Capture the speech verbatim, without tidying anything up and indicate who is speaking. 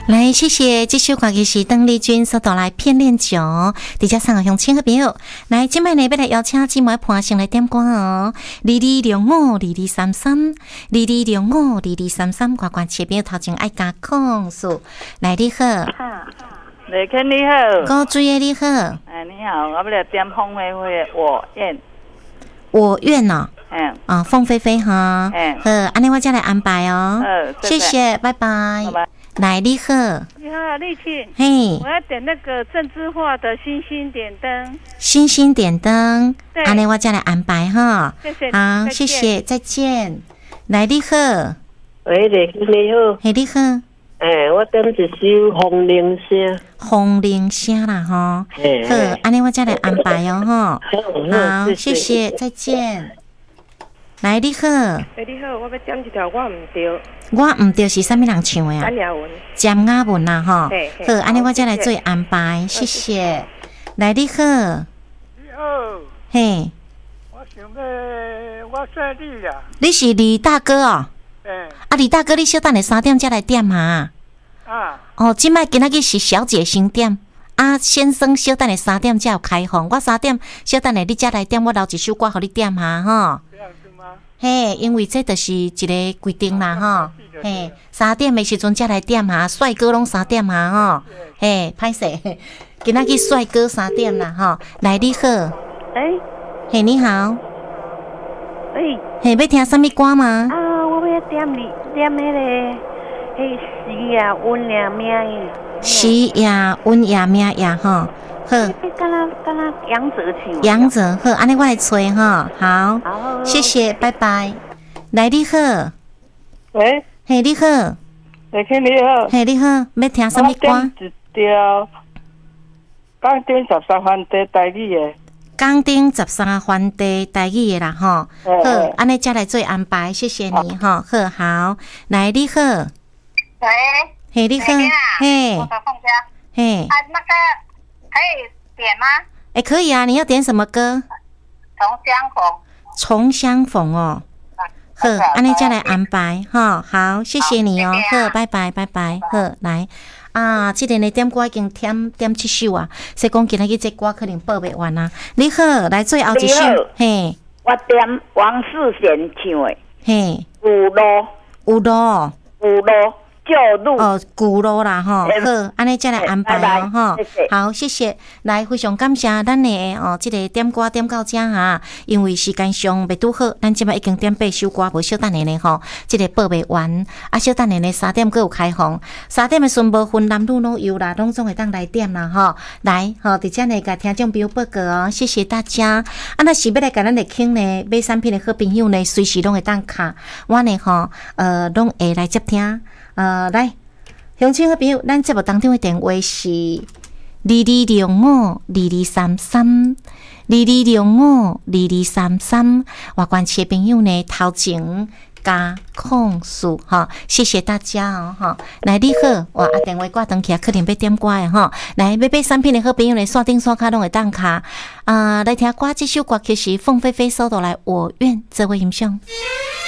Speaker 1: 来，谢谢这首歌曲是邓丽君所带来《片恋酒》，伫遮送互乡亲好朋友。来，今摆呢要来邀请姊妹伴先来点歌哦，二二六五二二三三，二二六五二二三三，乖乖，前边头前爱加控诉。来，你好，
Speaker 2: 雷肯你好，
Speaker 1: 高主耶你好，
Speaker 2: 哎你好，我要来点凤飞飞的我愿，
Speaker 1: 我愿哦。
Speaker 2: 嗯，
Speaker 1: 啊，凤飞飞哈，
Speaker 2: 嗯，
Speaker 1: 好，安尼我再来安排哦，
Speaker 2: 嗯，
Speaker 1: 谢谢，拜拜，
Speaker 2: 拜拜。
Speaker 1: 来，你好，
Speaker 3: 你好，丽庆，
Speaker 1: 嘿，
Speaker 3: 我要点那个郑智化的星星点灯，
Speaker 1: 星星点灯，安尼我再来安排哈，
Speaker 3: 谢谢，
Speaker 1: 好，谢谢，再见。来，你好，
Speaker 4: 喂，丽庆你好，
Speaker 1: 嘿，你好，
Speaker 4: 哎，我点一首风铃声，
Speaker 1: 风铃声啦哈，好，安尼我再来安排哦哈，好，谢谢，再见。来，你好，
Speaker 3: 哎，你好，我要点一条我唔对，
Speaker 1: 我唔对是啥物人唱的啊？
Speaker 3: 简雅文，
Speaker 1: 简雅文啦哈，好，安尼我再来做安排，谢
Speaker 3: 谢
Speaker 1: 谢。来，你好，
Speaker 5: 你好，
Speaker 1: 嘿，
Speaker 5: 我想要我姓李啦，
Speaker 1: 你是李大哥哦？
Speaker 5: 嗯，
Speaker 1: 啊，李大哥，你小等下三点才来点哈？
Speaker 5: 啊，
Speaker 1: 哦，即摆今仔日是小姐先点，啊，先生小等下三点才有开放，我三点小等下你才来点，我留一首歌互你点哈吼。
Speaker 5: 这样子吗？
Speaker 1: 嘿，因为这就是一个规定啦吼。嘿，三点的时阵才来点哈，帅哥拢三点哈吼。嘿，歹势，今仔日帅哥三点啦吼。来，你好，
Speaker 3: 哎，
Speaker 1: 嘿，你好，
Speaker 3: 哎，
Speaker 1: 嘿，要听什么歌吗？
Speaker 3: 啊，我要点你点那个，迄时呀，温良命的，
Speaker 1: 时也温也命也吼。好，
Speaker 3: 敢若敢若杨泽唱，
Speaker 1: 杨泽好，安尼我来吹哈，好，
Speaker 3: 好，
Speaker 1: 谢谢，拜拜。来，你好，
Speaker 5: 喂，
Speaker 1: 嘿，你好，
Speaker 5: 丽庆你好，
Speaker 1: 嘿，你好，要听什么歌？
Speaker 5: 我点一条港顶十三番地台语的，
Speaker 1: 港顶十三番地台语的啦吼。好，安尼才来做安排，谢谢你哈。好，好，来，你好，
Speaker 6: 喂，
Speaker 1: 嘿，你好，嘿，
Speaker 6: 我的凤家，
Speaker 1: 嘿，
Speaker 6: 啊，那个可以点吗？
Speaker 1: 哎，可以啊，你要点什么歌？
Speaker 6: 重相逢。
Speaker 1: 重相逢哦。好，安尼再来安排哈。好，谢谢你哦。好，拜拜，拜拜。好，来啊，这个呢点歌已经点点七首啊，所以讲今仔日这歌可能报袂完啊。你好，来最后一首，嘿，
Speaker 2: 我点王世贤唱的，
Speaker 1: 嘿，
Speaker 2: 有路，
Speaker 1: 有路，
Speaker 2: 有路。旧路
Speaker 1: 哦，古路啦吼，好，安尼再来安排哦吼，好，谢谢，来非常感谢咱的哦，这个点歌点到这哈，因为时间上袂拄好，咱即摆已经点八首歌，无小等下呢吼，这个报袂完，啊，小等下呢三点佫有开放，三点的顺无分男女拢有啦，拢总会当来点啦吼，来吼，伫遮呢甲听众朋友报告哦，谢谢大家，啊，若是要来甲咱的听呢买产品的好朋友呢，随时拢会当卡，我呢吼，呃，拢会来接听。呃，来，乡亲好朋友，咱节目当中的电话是二二六五二二三三，二二六五二二三三。外关切朋友呢，头前加控诉哈，谢谢大家哦哈。来，你好，哇，啊电话挂断起来，可能要点歌的哈。来，要买产品的好朋友呢，刷顶刷卡拢会当卡啊、呃。来听歌，这首歌曲是凤飞飞收到来，我愿这位欣赏。